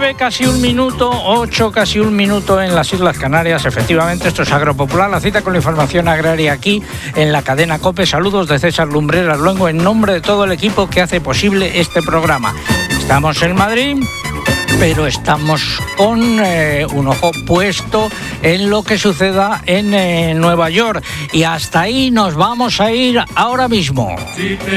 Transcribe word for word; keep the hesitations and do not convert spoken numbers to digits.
nueve casi un minuto, ocho casi un minuto en las Islas Canarias. Efectivamente, esto es Agropopular, la cita con la información agraria aquí en la cadena COPE. Saludos de César Lumbreras Luengo en nombre de todo el equipo que hace posible este programa. Estamos en Madrid, pero estamos con eh, un ojo puesto en lo que suceda en eh, Nueva York. Y hasta ahí nos vamos a ir ahora mismo.